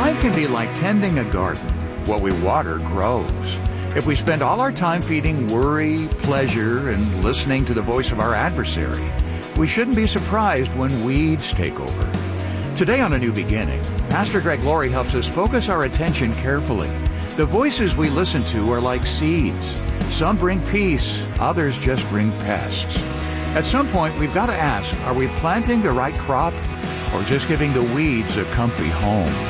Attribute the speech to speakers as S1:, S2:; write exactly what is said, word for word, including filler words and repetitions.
S1: Life can be like tending a garden. What we water grows. If we spend all our time feeding worry, pleasure, and listening to the voice of our adversary, we shouldn't be surprised when weeds take over. Today on A New Beginning, Pastor Greg Laurie helps us focus our attention carefully. The voices we listen to are like seeds. Some bring peace, others just bring pests. At some point, we've got to ask, are we planting the right crop or just giving the weeds a comfy home?